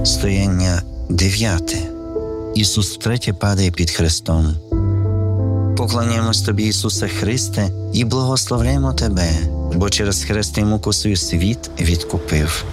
Стояння 9. Ісус втретє падає під хрестом. Поклоняємось Тобі, Ісусе Христе, і благословляємо Тебе, бо через хрест і муку свою світ відкупив.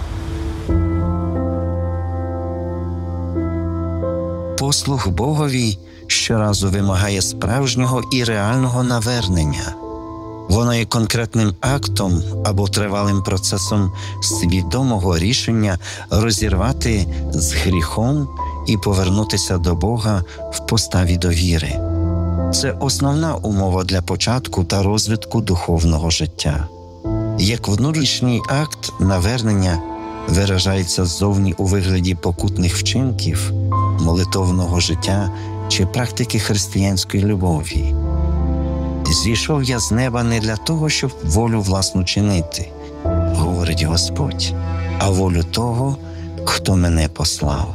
Послух Богові щоразу вимагає справжнього і реального навернення. Воно є конкретним актом або тривалим процесом свідомого рішення розірвати з гріхом і повернутися до Бога в поставі довіри. Це основна умова для початку та розвитку духовного життя. Як внутрішній акт навернення виражається ззовні у вигляді покутних вчинків, молитовного життя чи практики християнської любові. «Зійшов я з неба не для того, щоб волю власну чинити, – говорить Господь, – а волю того, хто мене послав.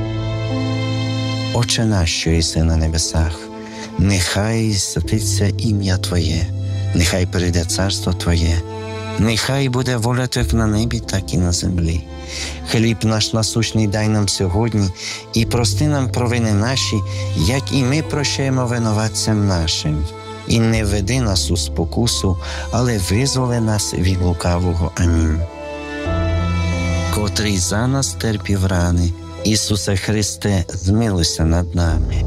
Отче наш, що єси на небесах, нехай святиться ім'я Твоє, нехай прийде царство Твоє, нехай буде воля Твоя як на небі, так і на землі. Хліб наш насущний дай нам сьогодні, і прости нам провини наші, як і ми прощаємо винуватцям нашим. І не веди нас у спокусу, але визволи нас від лукавого. Амінь. Котрий за нас терпів рани, Ісусе Христе, змилуйся над нами.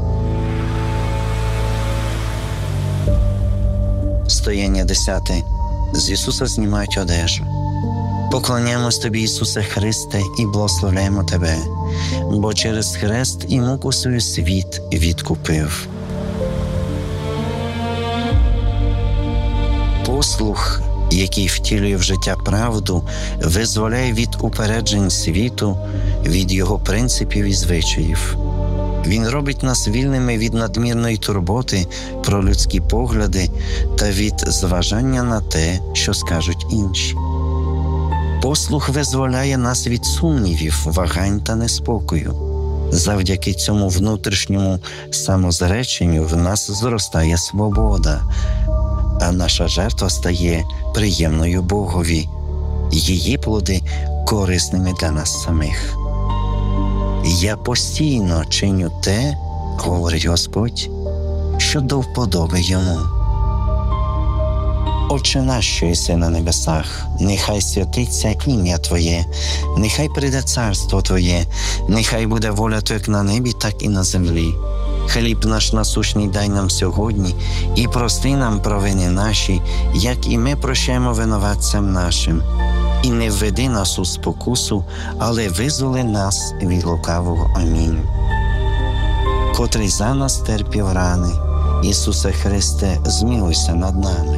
Стояння 10. З Ісуса знімають одежу. Поклоняємось Тобі, Ісусе Христе, і благословляємо Тебе, бо через хрест і муку свою світ відкупив. Послух, який втілює в життя правду, визволяє від упереджень світу, від його принципів і звичаїв. Він робить нас вільними від надмірної турботи про людські погляди та від зважання на те, що скажуть інші. Послух визволяє нас від сумнівів, вагань та неспокою. Завдяки цьому внутрішньому самозреченню в нас зростає свобода, а наша жертва стає приємною Богові, її плоди корисними для нас самих. «Я постійно чиню те, – говорить Господь, – що до вподоби Йому. Отче наш, що єси на небесах, нехай святиться ім'я Твоє, нехай прийде царство Твоє, нехай буде воля Твоя як на небі, так і на землі. Хліб наш насущний дай нам сьогодні, і прости нам провини наші, як і ми прощаємо винуватцям нашим. І не введи нас у спокусу, але визволи нас від лукавого. Амінь. Котрий за нас терпів рани, Ісусе Христе, змилуйся над нами.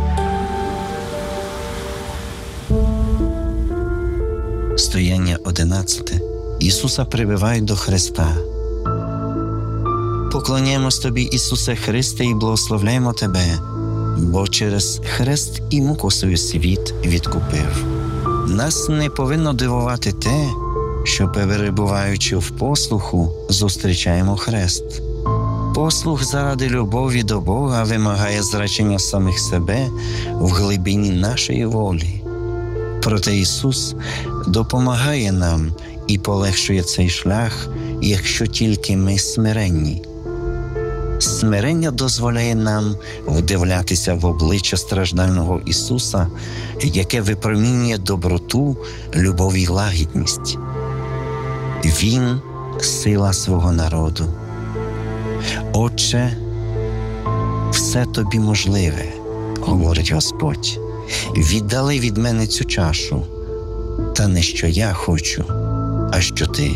Стояння 11. Ісуса прибивають до хреста. Поклоняємось Тобі, Ісусе Христе, і благословляємо Тебе, бо через хрест і муку свою світ відкупив. Нас не повинно дивувати те, що, перебуваючи в послуху, зустрічаємо хрест. Послух заради любові до Бога вимагає зречення самих себе в глибині нашої волі. Проте Ісус допомагає нам і полегшує цей шлях, якщо тільки ми смиренні. Смирення дозволяє нам вдивлятися в обличчя страждального Ісуса, яке випромінює доброту, любов і лагідність. Він – сила свого народу. Отче, все Тобі можливе, говорить Господь. Віддали від мене цю чашу, та не що я хочу, а що Ти.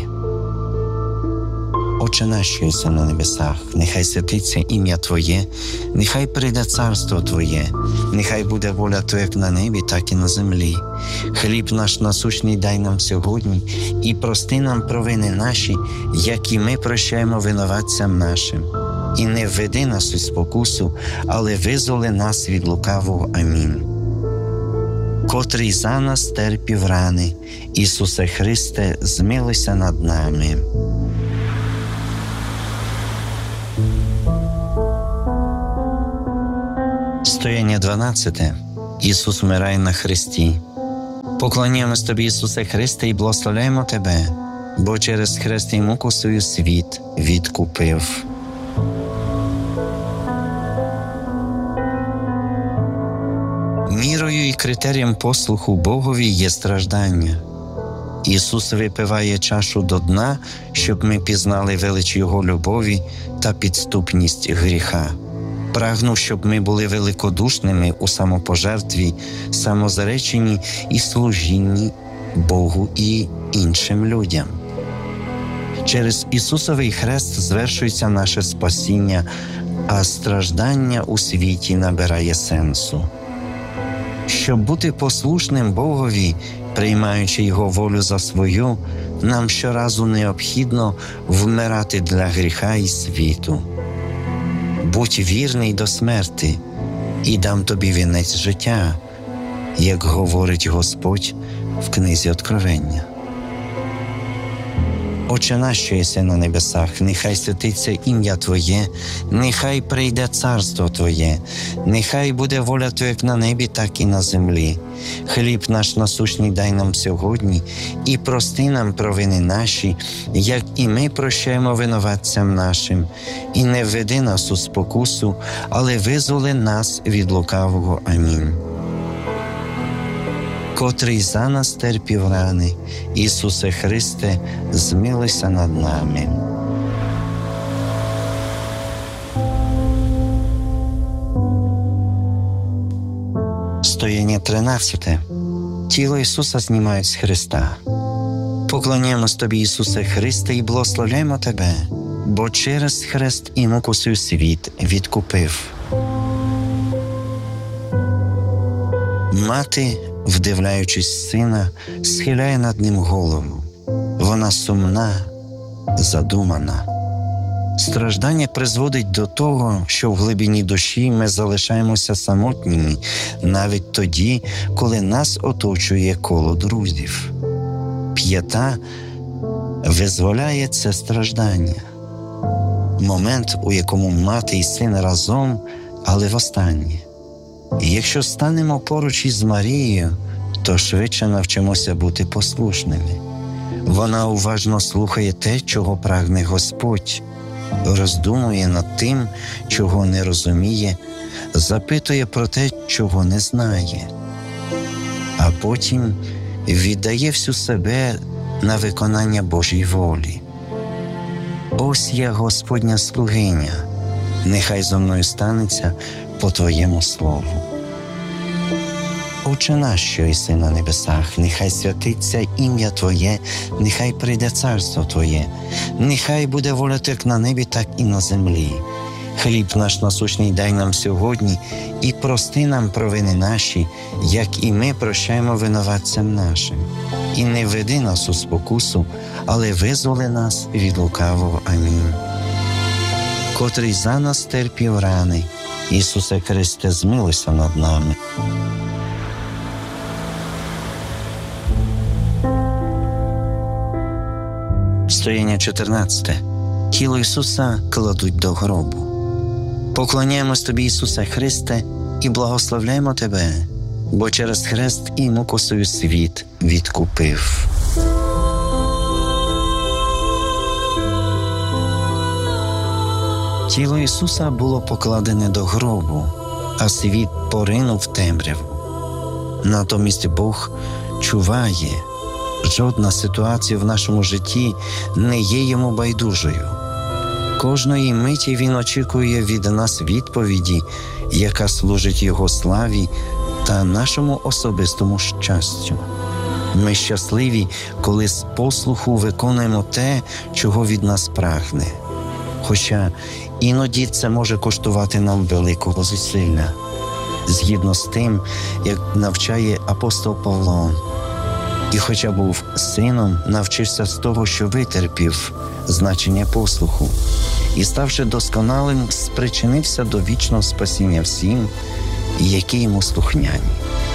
Отче наш, що єси на небесах, нехай святиться ім'я Твоє, нехай прийде царство Твоє, нехай буде воля Твоя як на небі, так і на землі. Хліб наш насущний дай нам сьогодні, і прости нам провини наші, як і ми прощаємо винуватцям нашим. І не введи нас у спокусу, але визволи нас від лукавого. Амінь. Котрий за нас терпів рани, Ісусе Христе, змилуйся над нами. Стояння 12. Ісус вмирає на хресті. Поклоняємось Тобі, Ісусе Христе, і благословляємо Тебе, бо через хрест і муку свою світ відкупив. Мірою і критерієм послуху Богові є страждання. Ісус випиває чашу до дна, щоб ми пізнали велич Його любові та підступність гріха. Прагнув, щоб ми були великодушними у самопожертві, самозареченні і служінні Богу і іншим людям. Через Ісусовий хрест звершується наше спасіння, а страждання у світі набирає сенсу. Щоб бути послушним Богові, приймаючи Його волю за свою, нам щоразу необхідно вмирати для гріха і світу. Будь вірний до смерти, і дам тобі вінець життя, як говорить Господь в книзі Откровення. Отче наш, що єси на небесах, нехай святиться ім'я Твоє, нехай прийде царство Твоє, нехай буде воля Твоя як на небі, так і на землі. Хліб наш насущний дай нам сьогодні, і прости нам провини наші, як і ми прощаємо винуватцям нашим. І не введи нас у спокусу, але визволи нас від лукавого. Амінь. Котрий за нас терпів рани, Ісусе Христе, змилуйся над нами. Стояння 13. Тіло Ісуса знімають з Христа. Поклоняємось Тобі, Ісусе Христе, і благословляємо Тебе, бо через хрест і муку свою світ відкупив. Мати, вдивляючись в сина, схиляє над ним голову. Вона сумна, задумана. Страждання призводить до того, що в глибині душі ми залишаємося самотніми, навіть тоді, коли нас оточує коло друзів. П'ята визволяє це страждання. Момент, у якому мати і син разом, але востаннє. І якщо станемо поруч із Марією, то швидше навчимося бути послушними. Вона уважно слухає те, чого прагне Господь, роздумує над тим, чого не розуміє, запитує про те, чого не знає, а потім віддає всю себе на виконання Божій волі. Ось я Господня слугиня, нехай зо мною станеться по Твоєму слову. Отче наш, що єси на небесах, нехай святиться ім'я Твоє, нехай прийде царство Твоє, нехай буде воля Твоя як на небі, так і на землі. Хліб наш насущний дай нам сьогодні, і прости нам провини наші, як і ми прощаємо винуватцям нашим. І не введи нас у спокусу, але визволи нас від лукавого. Амінь. Котрий за нас терпів рани, Ісусе Христе, змилуйся над нами. Стояння 14. Тіло Ісуса кладуть до гробу. Поклоняємось Тобі, Ісусе Христе, і благословляємо Тебе, бо через хрест і муку свою світ відкупив. Тіло Ісуса було покладене до гробу, а світ поринув в темряву. Натомість Бог чуває. Жодна ситуація в нашому житті не є йому байдужою. Кожної миті він очікує від нас відповіді, яка служить Його славі та нашому особистому щастю. Ми щасливі, коли з послуху виконуємо те, чого від нас прагне. Хоча іноді це може коштувати нам великого зусилля. Згідно з тим, як навчає апостол Павло. І хоча був сином, навчився з того, що витерпів значення послуху, і, ставши досконалим, спричинився до вічного спасіння всім, які йому слухняні.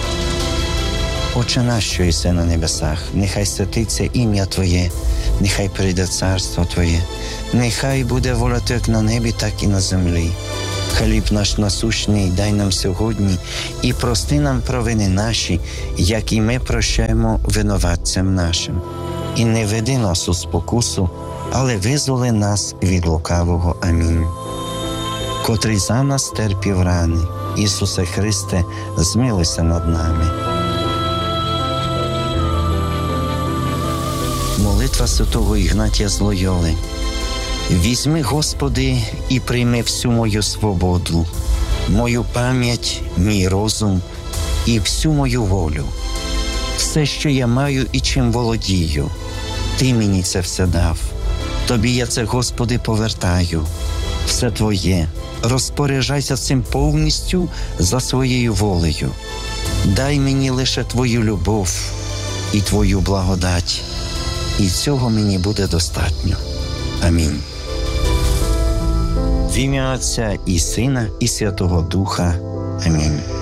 Отче наш, що єси на небесах, нехай святиться ім'я Твоє, нехай прийде царство Твоє, нехай буде воля Твоя як на небі, так і на землі. Хліб наш насущний дай нам сьогодні, і прости нам провини наші, як і ми прощаємо винуватцям нашим. і не веди нас у спокусу, але визволи нас від лукавого. Амінь. Котрий за нас терпів рани, Ісусе Христе, змилуйся над нами. Молитва святого Ігнатія з Лойоли. Візьми, Господи, і прийми всю мою свободу, мою пам'ять, мій розум і всю мою волю. Все, що я маю і чим володію, Ти мені це все дав. Тобі я це, Господи, повертаю. Все Твоє. Розпоряджайся цим повністю за своєю волею. Дай мені лише Твою любов і Твою благодать. І цього мені буде достатньо. Амінь. В ім'я Отця і Сина, і Святого Духа. Амінь.